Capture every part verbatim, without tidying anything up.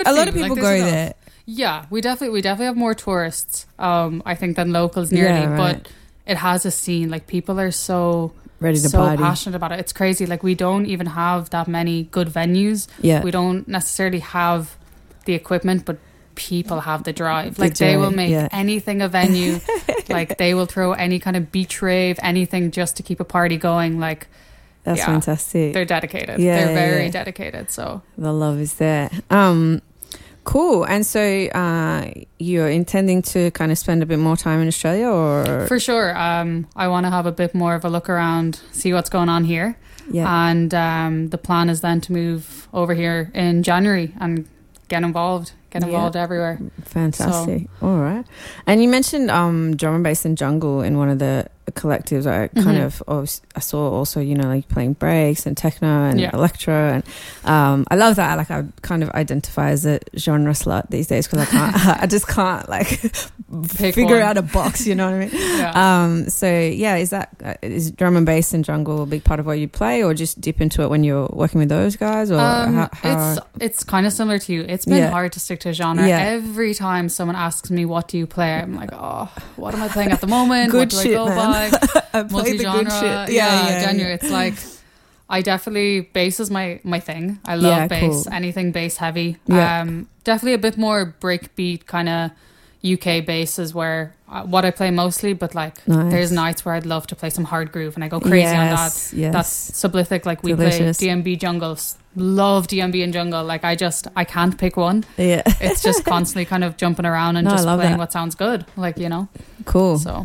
a lot of people like, go there. Yeah, we definitely we definitely have more tourists, um, I think, than locals nearly. Yeah, right. But it has a scene. Like, people are so ready to so party. passionate about it. It's crazy. Like, we don't even have that many good venues. Yeah, we don't necessarily have the equipment, but people have the drive. Like, the they drive, will make yeah. anything a venue. Like, they will throw any kind of beach rave, anything just to keep a party going. Like, that's yeah, fantastic. They're dedicated. Yeah, they're very yeah. dedicated. So the love is there. Um, cool. And so uh, you're intending to kind of spend a bit more time in Australia, or for sure. Um, I want to have a bit more of a look around, see what's going on here. Yeah. And um, the plan is then to move over here in January and get involved. Get involved yeah. everywhere. Fantastic. So. All right. And you mentioned um, drum and bass and jungle in one of the collectives. I kind mm-hmm. of oh, I saw also, you know, like playing breaks and techno and yeah. electro, and um, I love that. Like, I kind of identify as a genre slut these days because I can't. I just can't like Pick figure one. out a box. You know what I mean? yeah. Um. So yeah, is that uh, is drum and bass and jungle a big part of what you play, or just dip into it when you're working with those guys, or um, how, how? It's it's kind of similar to you. It's been Yeah. hard to stick to a genre. Yeah. Every time someone asks me what do you play, I'm like, oh, what am I playing at the moment? Good what do shit, I go man. by? I play the Multi-genre. good shit. Yeah, yeah, yeah, genuine. yeah. It's like, I definitely, bass is my my thing. I love Yeah, bass. cool. Anything bass heavy. Yeah. Um, definitely a bit more breakbeat kind of U K bass is where uh, what I play mostly. But like, Nice. there's nights where I'd love to play some hard groove and I go crazy on that. Yes, yes. That's sublithic. Like, we Delicious. play D M B jungle. Love D M B and jungle. Like, I just I can't pick one. Yeah. It's just constantly kind of jumping around and No, I just love playing that. what sounds good. Like, you know. Cool. So.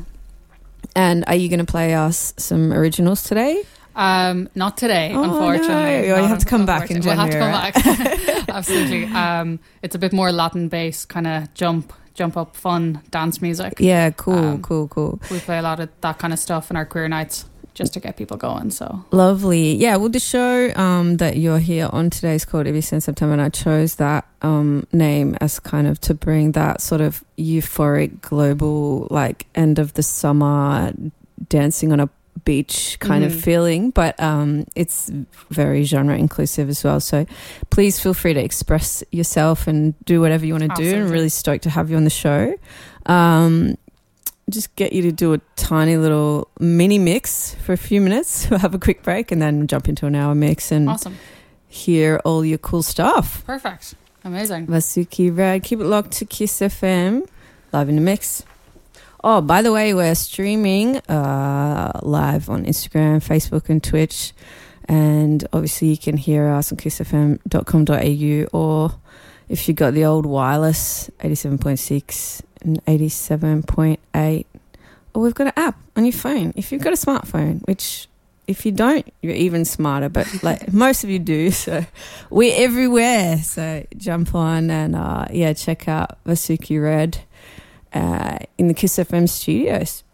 And are you going to play us some originals today? Um, not today, Oh, unfortunately. no. You Not have to come back in unfortunately. We'll have to come January, back. Absolutely. Um, it's a bit more Latin bass, kind of jump, jump up, fun dance music. Yeah, cool, Um, cool, cool. We play a lot of that kind of stuff in our queer nights just to get people going. So Lovely. Yeah, well, the show um, that you're here on today is called Ibis in September, and I chose that um, name as kind of to bring that sort of euphoric, global, like end of the summer, dancing on a beach kind Mm. of feeling, but um, it's very genre inclusive as well. So please feel free to express yourself and do whatever you want to do. Absolutely. I'm really stoked to have you on the show. Um, just get you to do a tiny little mini mix for a few minutes. We'll have a quick break and then jump into an hour mix and awesome. hear all your cool stuff. Perfect. Amazing. Vasuki Rad, keep it locked to Kiss F M, live in the mix. Oh, by the way, we're streaming uh, live on Instagram, Facebook and Twitch. And obviously you can hear us on kiss f m dot com dot a u, or if you got the old wireless, eighty-seven point six and eighty-seven point eight. Or we've got an app on your phone. If you've got a smartphone, which if you don't, you're even smarter. But like most of you do. So we're everywhere. So jump on and uh, yeah, check out Vasuki Red. Uh, in the Kiss F M studios.